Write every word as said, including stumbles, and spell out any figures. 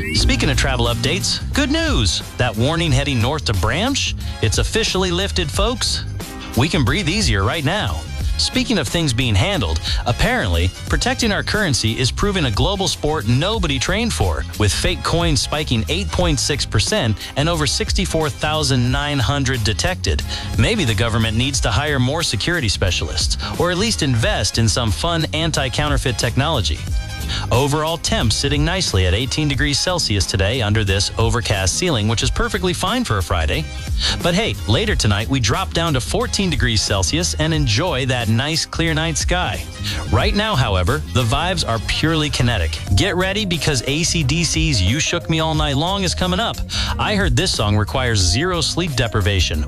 Speaking of travel updates, good news. That warning heading north to Bramsh, it's officially lifted, folks. We can breathe easier right now. Speaking of things being handled, apparently, protecting our currency is proving a global sport nobody trained for, with fake coins spiking eight point six percent and over sixty-four thousand nine hundred detected. Maybe the government needs to hire more security specialists, or at least invest in some fun anti-counterfeit technology. Overall temps sitting nicely at eighteen degrees Celsius today under this overcast ceiling, which is perfectly fine for a Friday. But hey, later tonight we drop down to fourteen degrees Celsius and enjoy that nice clear night sky. Right now, however, the vibes are purely kinetic. Get ready because A C D C's You Shook Me All Night Long is coming up. I heard this song requires zero sleep deprivation.